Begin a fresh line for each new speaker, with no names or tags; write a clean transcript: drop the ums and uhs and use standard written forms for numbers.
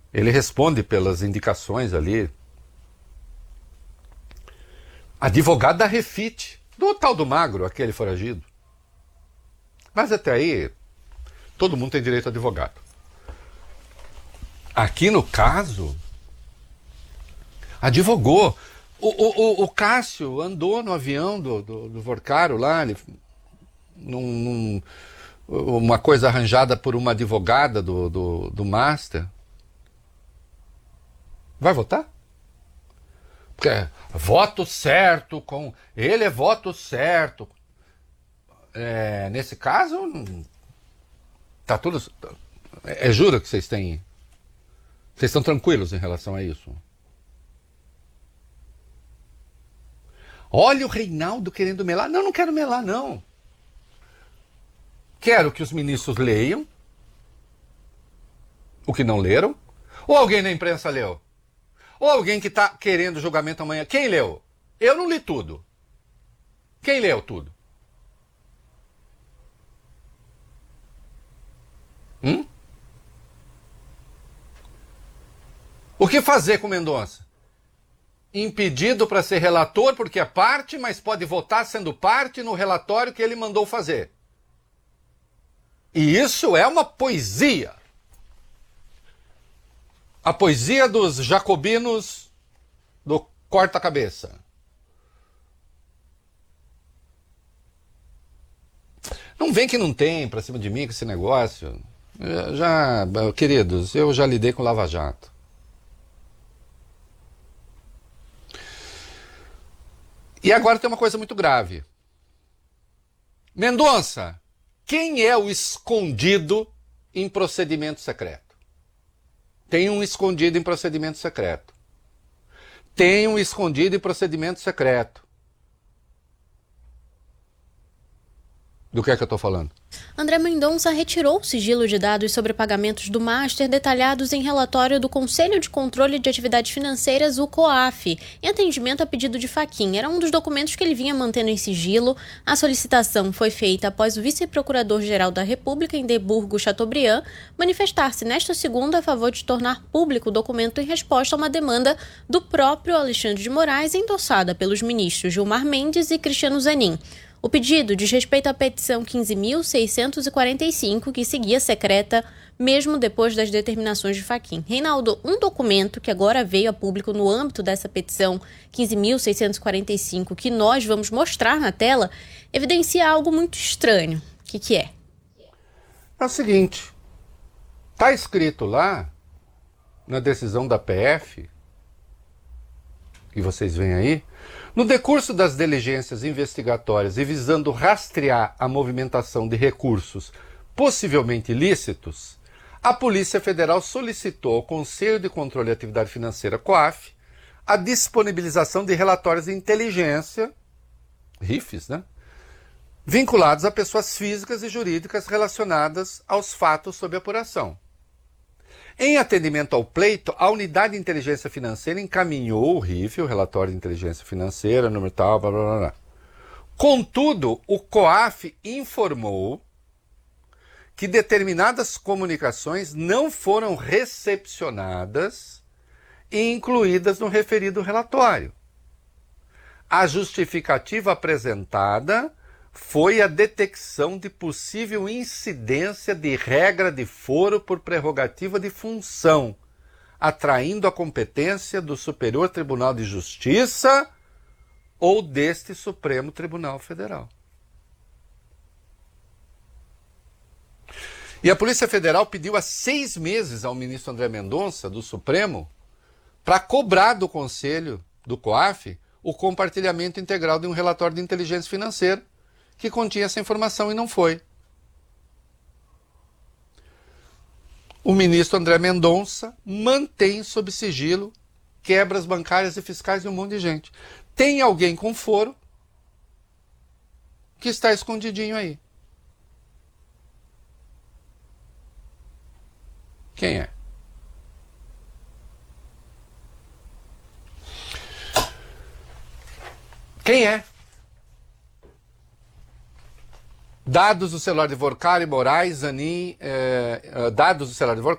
Ele responde pelas indicações ali. Advogado da Refit, do tal do Magro, aquele foragido. Mas até aí, todo mundo tem direito a advogado. Aqui no caso, advogou. O Cássio andou no avião do Vorcaro lá, uma coisa arranjada por uma advogada do Master. Vai votar? Porque voto certo com... Ele é voto certo. Nesse caso, tá tudo... juro que vocês têm... Vocês estão tranquilos em relação a isso? Olha o Reinaldo querendo melar. Não, não quero melar, não. Quero que os ministros leiam o que não leram. Ou alguém na imprensa leu? Ou alguém que está querendo julgamento amanhã. Quem leu? Eu não li tudo. Quem leu tudo? O que fazer com Mendonça? Impedido para ser relator porque é parte, mas pode votar sendo parte no relatório que ele mandou fazer. E isso é uma poesia. A poesia dos jacobinos do corta-cabeça. Não vem que não tem pra cima de mim com esse negócio. Queridos, eu já lidei com Lava Jato. E agora tem uma coisa muito grave. Mendonça, quem é o escondido em procedimento secreto? Tem um escondido em procedimento secreto. Tem um escondido em procedimento secreto. Do que é que eu estou falando?
André Mendonça retirou o sigilo de dados sobre pagamentos do Master detalhados em relatório do Conselho de Controle de Atividades Financeiras, o COAF, em atendimento a pedido de Fachin. Era um dos documentos que ele vinha mantendo em sigilo. A solicitação foi feita após o vice-procurador-geral da República, Indeburgo Chateaubriand, manifestar-se nesta segunda a favor de tornar público o documento em resposta a uma demanda do próprio Alexandre de Moraes, endossada pelos ministros Gilmar Mendes e Cristiano Zanin. O pedido diz respeito à petição 15.645, que seguia secreta mesmo depois das determinações de Fachin. Reinaldo, um documento que agora veio a público no âmbito dessa petição 15.645, que nós vamos mostrar na tela, evidencia algo muito estranho. O que é?
É o seguinte, está escrito lá, na decisão da PF, que vocês veem aí, no decurso das diligências investigatórias e visando rastrear a movimentação de recursos possivelmente ilícitos, a Polícia Federal solicitou ao Conselho de Controle de Atividade Financeira, COAF, a disponibilização de relatórios de inteligência, RIFs, né, vinculados a pessoas físicas e jurídicas relacionadas aos fatos sob apuração. Em atendimento ao pleito, a Unidade de Inteligência Financeira encaminhou o RIF, o Relatório de Inteligência Financeira, número tal, blá, blá, blá, blá. Contudo, o COAF informou que determinadas comunicações não foram recepcionadas e incluídas no referido relatório. A justificativa apresentada foi a detecção de possível incidência de regra de foro por prerrogativa de função, atraindo a competência do Superior Tribunal de Justiça ou deste Supremo Tribunal Federal. E a Polícia Federal pediu há 6 meses ao ministro André Mendonça, do Supremo, para cobrar do Conselho, do COAF, o compartilhamento integral de um relatório de inteligência financeira que continha essa informação e não foi. O ministro André Mendonça mantém sob sigilo quebras bancárias e fiscais de um monte de gente. Tem alguém com foro que está escondidinho aí. Quem é? Quem é? Dados do celular de Vorcaro e Moraes, Zanin, dados do celular